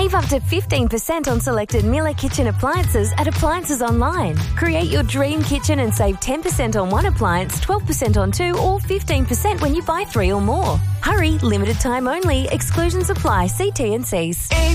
Save up to 15% on selected Miller Kitchen appliances at Appliances Online. Create your dream kitchen and save 10% on one appliance, 12% on two, or 15% when you buy 3 or more. Hurry, limited time only. Exclusions apply. See T&Cs.